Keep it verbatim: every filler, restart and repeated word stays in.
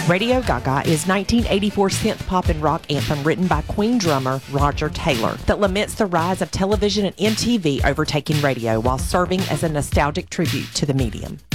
Radio Gaga is nineteen eighty-four synth pop and rock anthem written by Queen drummer Roger Taylor that laments the rise of television and M T V overtaking radio while serving as a nostalgic tribute to the medium.